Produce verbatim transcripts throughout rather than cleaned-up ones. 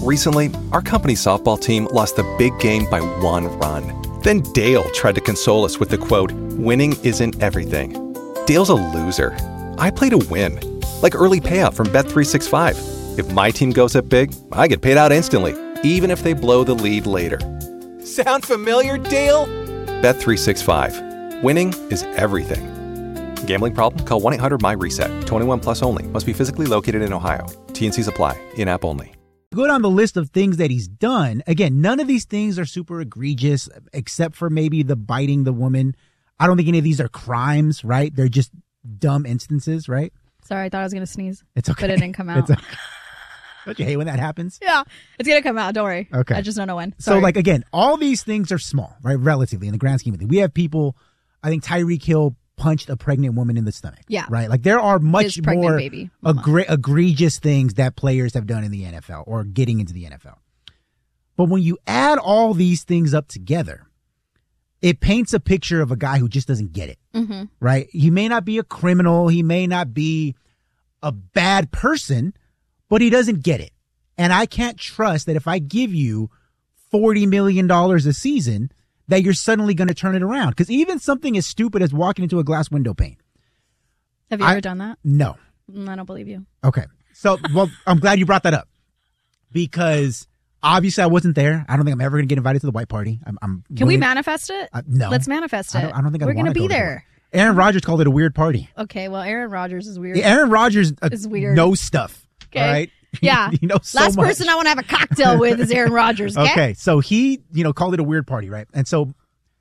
Recently, our company softball team lost the big game by one run. Then Dale tried to console us with the quote, "Winning isn't everything." Dale's a loser. I play to win. Like early payout from Bet three sixty-five. If my team goes up big, I get paid out instantly, even if they blow the lead later. Sound familiar, Dale? Bet three sixty-five. Winning is everything. Gambling problem? Call one eight hundred M Y reset. twenty-one plus only. Must be physically located in Ohio. T N Cs apply. In-app only. Good on the list of things that he's done. Again, none of these things are super egregious, except for maybe the biting the woman. I don't think any of these are crimes, right? They're just dumb instances, right? Sorry, I thought I was going to sneeze. It's okay. But it didn't come out. It's okay. Don't you hate when that happens? Yeah, it's going to come out. Don't worry. Okay. I just don't know when. Sorry. So, like, again, all these things are small, right? Relatively, in the grand scheme of things. We have people, I think Tyreek Hill punched a pregnant woman in the stomach. Yeah. Right? Like, there are much His pregnant more baby. egre- egregious things that players have done in the N F L or getting into the N F L. But when you add all these things up together, it paints a picture of a guy who just doesn't get it. Mm-hmm. Right? He may not be a criminal. He may not be a bad person, but he doesn't get it. And I can't trust that if I give you forty million dollars a season, that you're suddenly going to turn it around. Because even something as stupid as walking into a glass window pane. Have you I, ever done that? No. I don't believe you. Okay. So, well, I'm glad you brought that up. Because obviously I wasn't there. I don't think I'm ever going to get invited to the white party. I'm, I'm Can really, we manifest it? Uh, no. Let's manifest it. I don't, I don't think I We're going to be go there. To Aaron Rodgers called it a weird party. Okay, well, Aaron Rodgers is weird. Yeah, Aaron Rodgers uh, is weird. knows stuff. Okay. All right? Yeah. He knows so Last much. person I want to have a cocktail with is Aaron Rodgers. Okay? Okay, so he, you know, called it a weird party, right? And so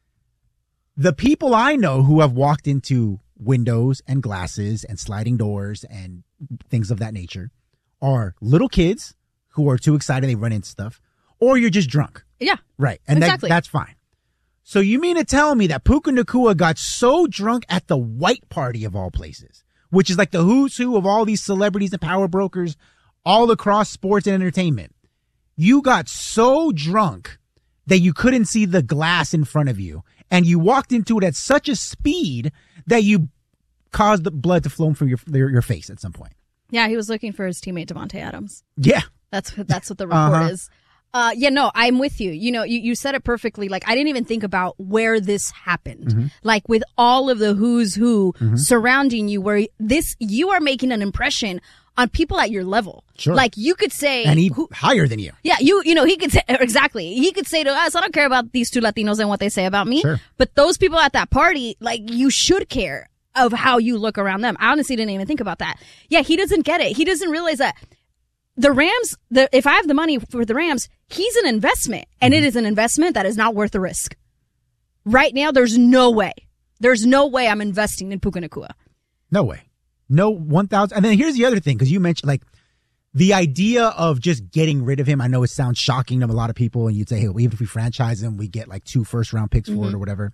the people I know who have walked into windows and glasses and sliding doors and things of that nature are little kids who are too excited they run into stuff, or you're just drunk. Yeah. Right. And exactly. that, that's fine. So you mean to tell me that Puka Nacua got so drunk at the white party of all places, which is like the who's who of all these celebrities and power brokers all across sports and entertainment. You got so drunk that you couldn't see the glass in front of you, and you walked into it at such a speed that you caused the blood to flow from your your, your face at some point. Yeah, he was looking for his teammate Devontae Adams. Yeah. That's that's what the report uh-huh. is. Uh, yeah, no, I'm with you. You know, you, you said it perfectly. Like, I didn't even think about where this happened. Mm-hmm. Like, with all of the who's who mm-hmm. surrounding you, where this, you are making an impression on people at your level. Sure. Like, you could say. And he who, higher than you. Yeah, you, you know, he could say, exactly. He could say to us, I don't care about these two Latinos and what they say about me. Sure. But those people at that party, like, you should care of how you look around them. I honestly didn't even think about that. Yeah, he doesn't get it. He doesn't realize that. The Rams, the, if I have the money for the Rams, he's an investment, and mm-hmm. it is an investment that is not worth the risk. Right now, there's no way. There's no way I'm investing in Puka Nacua. No way. No one thousand. And then here's the other thing, because you mentioned, like, the idea of just getting rid of him. I know it sounds shocking to a lot of people, and you'd say, hey, well, even if we franchise him, we get like two first-round picks mm-hmm. for it or whatever.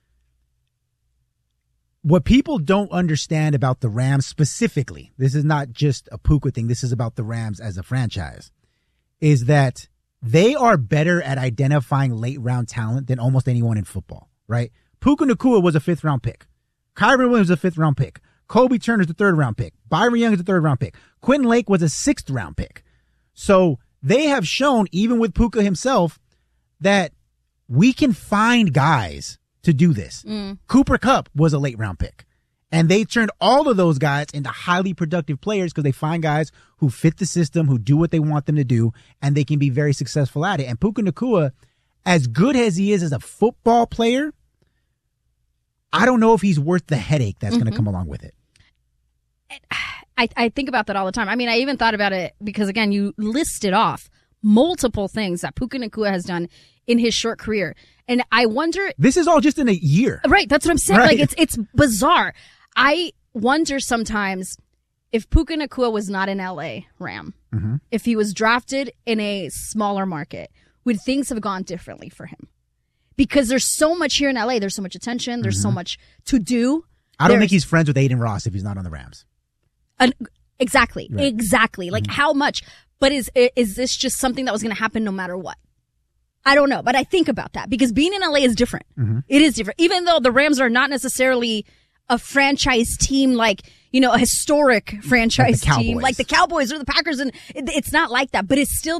What people don't understand about the Rams specifically, this is not just a Puka thing, this is about the Rams as a franchise, is that they are better at identifying late-round talent than almost anyone in football, right? Puka Nacua was a fifth-round pick. Kyren Williams was a fifth-round pick. Kobe Turner's the third-round pick. Byron Young is the third-round pick. Quentin Lake was a sixth-round pick. So they have shown, even with Puka himself, that we can find guys to do this. Mm. Cooper Kupp was a late round pick, and they turned all of those guys into highly productive players because they find guys who fit the system, who do what they want them to do, and they can be very successful at it. And Puka Nacua, as good as he is as a football player, I don't know if he's worth the headache that's mm-hmm. going to come along with it. I, I think about that all the time. I mean, I even thought about it because, again, you listed off multiple things that Puka Nacua has done in his short career. And I wonder... This is all just in a year. Right, that's what I'm saying. Right. Like, it's it's bizarre. I wonder sometimes if Puka Nacua was not an L A Ram, mm-hmm. if he was drafted in a smaller market, would things have gone differently for him? Because there's so much here in L A. There's so much attention. There's mm-hmm. so much to do. I don't there's, think he's friends with Aiden Ross if he's not on the Rams. An, exactly. Right. Exactly. Like, mm-hmm. how much? But is is this just something that was going to happen no matter what? I don't know, but I think about that because being in L A is different. Mm-hmm. It is different. Even though the Rams are not necessarily a franchise team, like, you know, a historic franchise like team, like the Cowboys or the Packers, and it, it's not like that, but it's still